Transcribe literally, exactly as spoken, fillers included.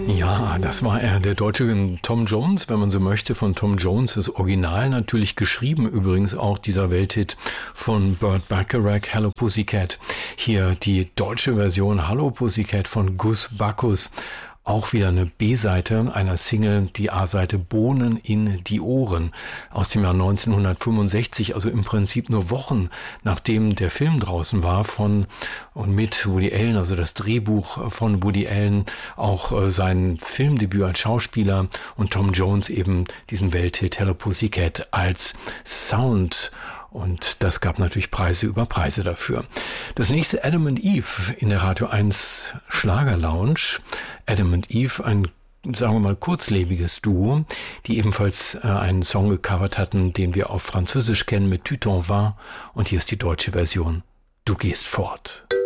Ja, das war er, der deutsche Tom Jones, wenn man so möchte, von Tom Jones, das Original natürlich geschrieben, übrigens auch dieser Welthit von Burt Bacharach, Hello Pussycat. Hier die deutsche Version Hallo Pussycat von Gus Bacchus. Auch wieder eine B-Seite einer Single, die A-Seite Bohnen in die Ohren aus dem Jahr neunzehnhundertfünfundsechzig, also im Prinzip nur Wochen nachdem der Film draußen war von und mit Woody Allen, also das Drehbuch von Woody Allen, auch äh, sein Filmdebüt als Schauspieler und Tom Jones eben diesen Welthit Hello Pussycat als Sound. Und das gab natürlich Preise über Preise dafür. Das nächste Adam and Eve in der Radio eins Schlager-Lounge. Adam and Eve, ein, sagen wir mal, kurzlebiges Duo, die ebenfalls äh, einen Song gecovert hatten, den wir auf Französisch kennen mit Tu t'en vas. Und hier ist die deutsche Version. Du gehst fort.